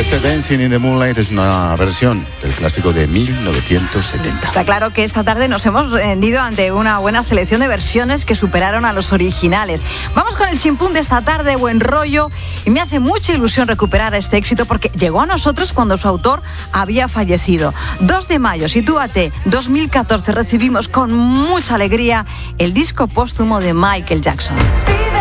Este Dancing in the Moonlight es una versión del clásico de 1970. Está claro que esta tarde nos hemos rendido ante una buena selección de versiones que superaron a los originales. Vamos con el chimpún de esta tarde, buen rollo, y me hace mucha ilusión recuperar este éxito porque llegó a nosotros cuando su autor había fallecido. 2 de mayo, sitúate, 2014, recibimos con mucha alegría el disco póstumo de Michael Jackson.